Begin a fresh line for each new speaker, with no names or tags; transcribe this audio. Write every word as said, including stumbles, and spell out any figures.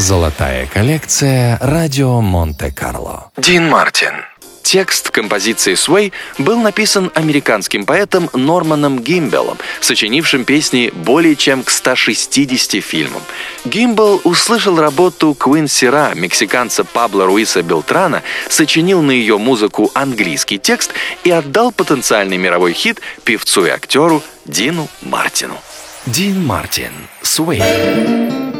Золотая коллекция «Радио Монте-Карло».
Дин Мартин. Текст композиции «Sway» был написан американским поэтом Норманом Гимбеллом, сочинившим песни более чем к ста шестидесяти фильмам. Гимбелл услышал работу Квинси Ра, мексиканца Пабло Руиса Белтрана, сочинил на ее музыку английский текст и отдал потенциальный мировой хит певцу и актеру Дину Мартину.
Дин Мартин. «Sway».